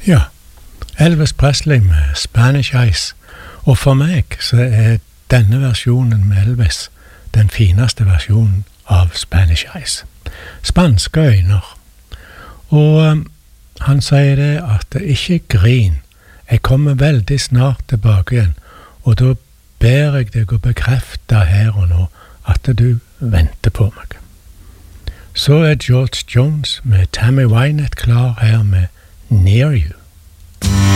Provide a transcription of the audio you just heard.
Ja, Elvis Presley med Spanish Eyes, og for meg så er denne versjonen med Elvis den fineste versjonen av Spanish Eyes. Spanske øyner. Og han sier det at ikke grin, jeg kommer veldig snart tilbake igjen, og da ber jeg deg å bekrefte her og nå at du venter på meg. Så er George Jones med Tammy Wynette klar her med Near You.